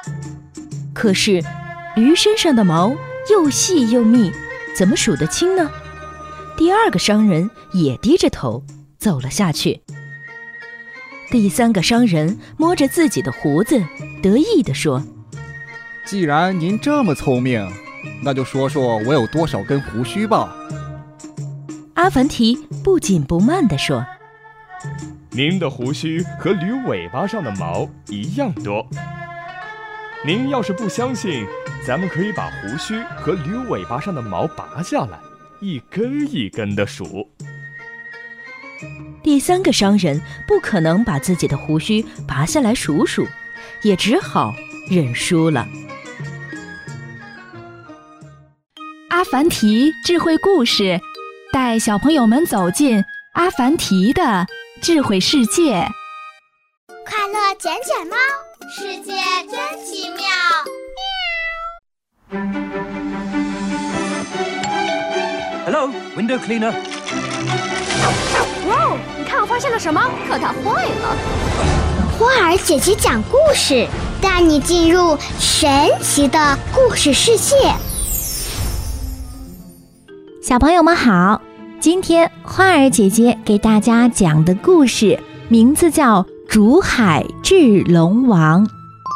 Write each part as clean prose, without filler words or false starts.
可是驴身上的毛又细又密，怎么数得清呢？第二个商人也低着头走了下去。第三个商人摸着自己的胡子，得意地说： 既然您这么聪明，那就说说我有多少根胡须吧。 阿凡提不紧不慢地说： 您的胡须和驴尾巴上的毛一样多。您要是不相信，咱们可以把胡须和驴尾巴上的毛拔下来，一根一根地数。 第三个商人不可能把自己的胡须拔下来数数，也只好认输了。 阿凡提智慧故事，带小朋友们走进阿凡提的智慧世界。 快乐捡捡猫，世界真奇妙。 Hello, window cleaner. 哇哦，你看我发现了什么？可它坏了。 花儿姐姐讲故事，带你进入神奇的故事世界。 小朋友们好，今天花儿姐姐给大家讲的故事名字叫《竹海治龙王》。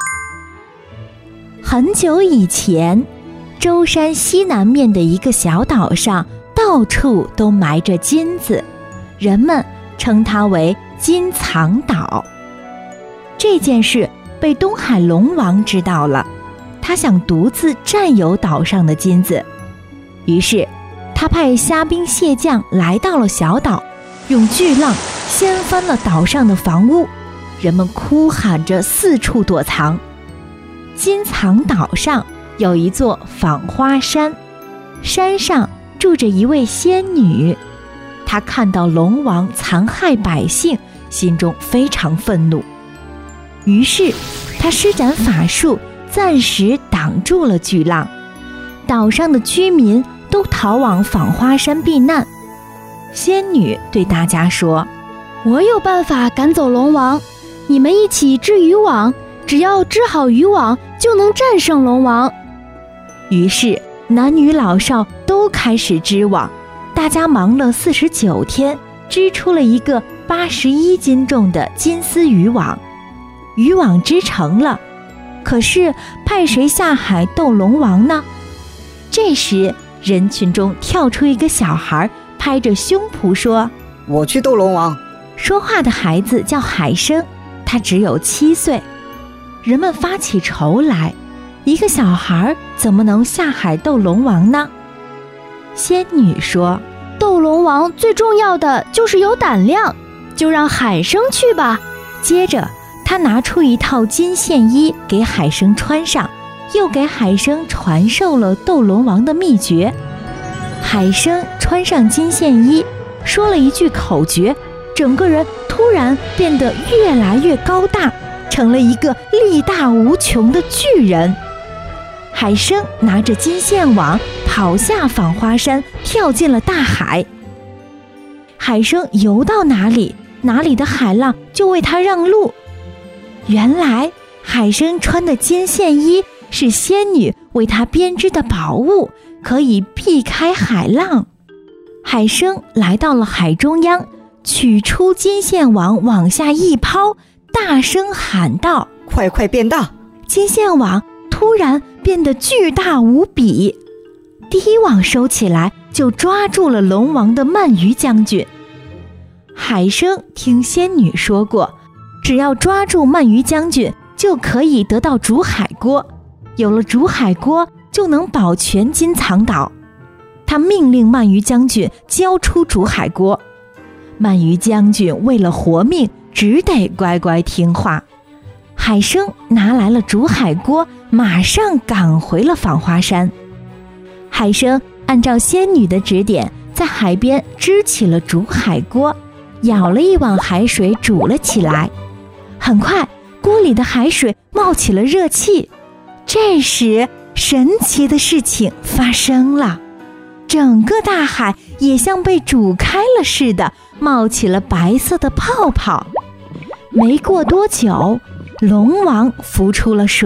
很久以前，舟山西南面的一个小岛上，到处都埋着金子，人们称它为金藏岛。这件事被东海龙王知道了，他想独自占有岛上的金子，于是他派虾兵蟹将来到了小岛，用巨浪掀翻了岛上的房屋，人们哭喊着四处躲藏。金藏岛上有一座纺花山，山上住着一位仙女，她看到龙王残害百姓，心中非常愤怒，于是她施展法术，暂时挡住了巨浪。岛上的居民都逃往纺花山避难。仙女对大家说： 我有办法赶走龙王，你们一起织渔网，只要织好渔网就能战胜龙王。 于是男女老少都开始织网，大家忙了49天，织出了一个81斤重的金丝渔网。渔网织成了，可是派谁下海斗龙王呢？这时人群中跳出一个小孩，拍着胸脯说： 我去斗龙王。 说话的孩子叫海生，他只有7岁。人们发起愁来，一个小孩怎么能下海斗龙王呢？仙女说： 斗龙王最重要的就是有胆量，就让海生去吧。 接着他拿出一套金线衣给海生穿上，又给海生传授了斗龙王的秘诀。海生穿上金线衣，说了一句口诀，整个人突然变得越来越高大，成了一个力大无穷的巨人。海生拿着金线网跑下纺花山，跳进了大海。海生游到哪里，哪里的海浪就为他让路。原来海生穿的金线衣是仙女为他编织的宝物，可以避开海浪。海生来到了海中央，取出金线网往下一抛，大声喊道： 快快变大！ 金线网突然变得巨大无比，第一网收起来就抓住了龙王的鳗鱼将军。海生听仙女说过，只要抓住鳗鱼将军就可以得到竹海锅，有了竹海锅就能保全金藏岛。他命令鳗鱼将军交出竹海锅，鳗鱼将军为了活命只得乖乖听话。海生拿来了竹海锅，马上赶回了纺花山。海生按照仙女的指点，在海边支起了竹海锅，舀了一碗海水煮了起来。很快锅里的海水冒起了热气，这时神奇的事情发生了，整个大海也像被煮开了似的，冒起了白色的泡泡。没过多久，龙王浮出了水